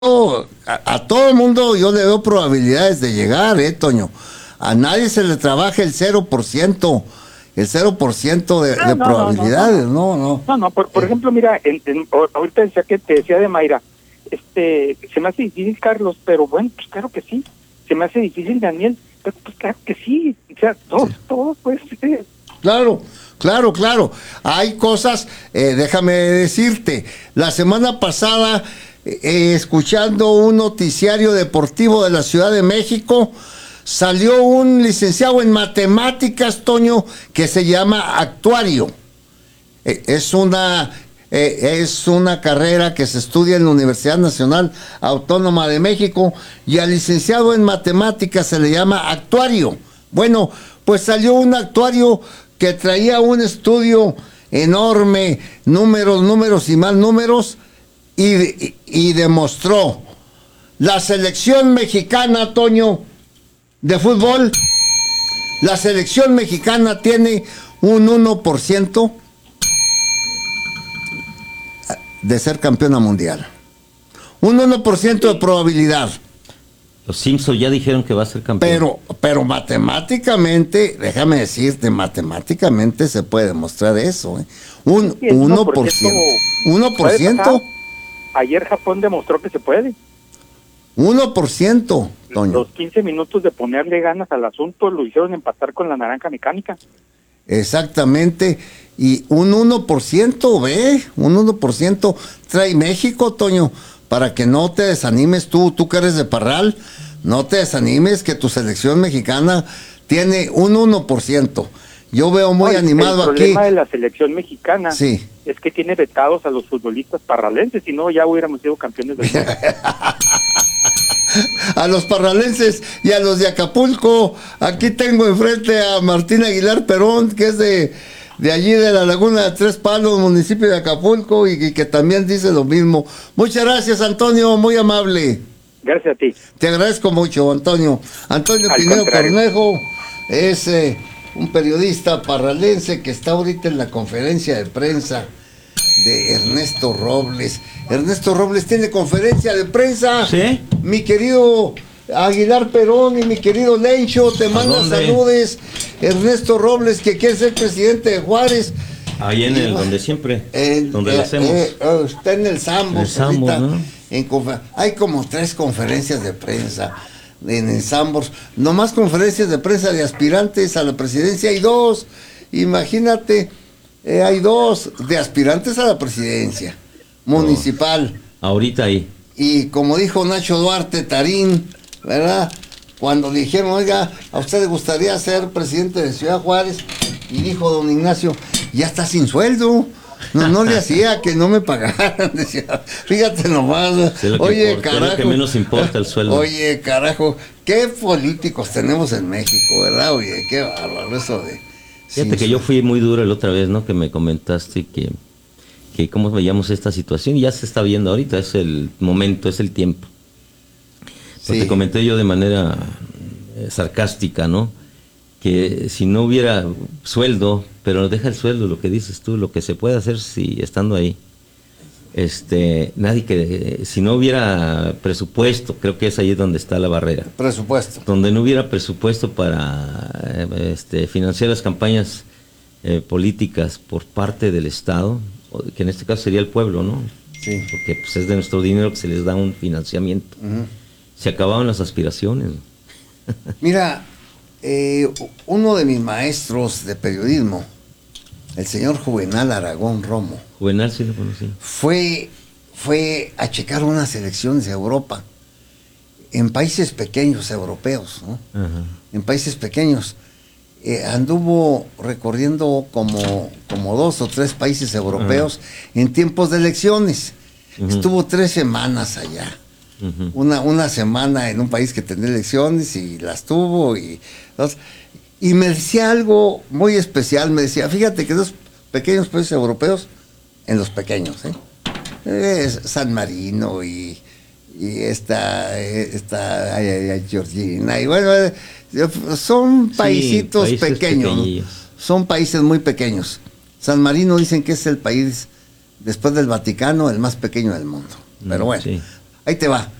a todo el mundo yo le veo probabilidades de llegar, Toño. A nadie se le trabaja el 0%, el 0% de probabilidades, no. No, por ejemplo, mira, ahorita decía que te decía de Mayra, se me hace difícil, Carlos, pero bueno, pues claro que sí. Se me hace difícil, Daniel, pero pues claro que sí. O sea, todo puede ser. Claro. Hay cosas, déjame decirte, la semana pasada, escuchando un noticiario deportivo de la Ciudad de México, salió un licenciado en matemáticas, Toño, que se llama actuario. Es una carrera que se estudia en la Universidad Nacional Autónoma de México, y al licenciado en matemáticas se le llama actuario. Bueno, pues salió un actuario que traía un estudio enorme, números y más números, y demostró: la selección mexicana, Toño, de fútbol, la selección mexicana tiene un 1% de ser campeona mundial. Un 1% de probabilidad. Los Simpsons ya dijeron que va a ser campeón. Pero matemáticamente, déjame decirte, matemáticamente se puede demostrar eso. Un 1%. 1%. Ayer Japón demostró que se puede. 1%, Toño. Los 15 minutos de ponerle ganas al asunto lo hicieron empatar con la naranja mecánica. Exactamente. Y un 1%, un 1% trae México, Toño, para que no te desanimes tú que eres de Parral, no te desanimes que tu selección mexicana tiene un 1%. Yo veo muy animado aquí. El problema de la selección mexicana es que tiene vetados a los futbolistas parralenses, si no ya hubiéramos sido campeones del mundo. A los parralenses y a los de Acapulco. Aquí tengo enfrente a Martín Aguilar Perón, que es de allí de la Laguna de Tres Palos, municipio de Acapulco, y que también dice lo mismo. Muchas gracias, Antonio, muy amable. Gracias a ti. Te agradezco mucho, Antonio. Antonio Pineo Cornejo es un periodista parralense que está ahorita en la conferencia de prensa de Ernesto Robles. Ernesto Robles tiene conferencia de prensa. ¿Sí? Mi querido Aguilar Perón y mi querido Lencho, te manda saludes. Ernesto Robles, que quiere ser presidente de Juárez. Ahí en el donde siempre, donde lo hacemos. Está en el Sambos. ¿No? Hay como 3 conferencias de prensa en el Sambos. Nomás conferencias de prensa de aspirantes a la presidencia. Hay 2. Imagínate, hay 2 de aspirantes a la presidencia municipal. Ahorita ahí. Y como dijo Nacho Duarte Tarín, ¿verdad? Cuando dijeron, oiga, ¿a usted le gustaría ser presidente de Ciudad Juárez? Y dijo don Ignacio, ya está sin sueldo. No le hacía que no me pagaran. Decía, fíjate nomás. Oye, carajo. Es lo que menos importa el sueldo. Oye, carajo, qué políticos tenemos en México, ¿verdad? Oye, qué bárbaro eso de... Fíjate que yo fui muy duro la otra vez, ¿no? Que me comentaste que cómo veíamos esta situación, y ya se está viendo ahorita, es el momento, es el tiempo. Sí. Te comenté yo de manera sarcástica, ¿no? Que si no hubiera sueldo, pero deja el sueldo, lo que dices tú, lo que se puede hacer si estando ahí, si no hubiera presupuesto, creo que es ahí donde está la barrera. Presupuesto. Donde no hubiera presupuesto para financiar las campañas políticas por parte del Estado, que en este caso sería el pueblo, ¿no? Sí. Porque pues, es de nuestro dinero que se les da un financiamiento. Uh-huh. Se acababan las aspiraciones. Mira, uno de mis maestros de periodismo, el señor Juvenal Aragón Romo. Juvenal sí lo conocí. Fue a checar unas elecciones de Europa, en países pequeños europeos, ¿no? Uh-huh. En países pequeños. Anduvo recorriendo como 2 o 3 países europeos en tiempos de elecciones. Estuvo 3 semanas allá. Una semana en un país que tenía elecciones y las tuvo. Y me decía algo muy especial. Me decía, fíjate que 2 pequeños países europeos, en los pequeños, San Marino y esta Georgina, y bueno, son paisitos pequeños, son países muy pequeños. San Marino dicen que es el país, después del Vaticano, el más pequeño del mundo. Pero bueno, Ahí te va.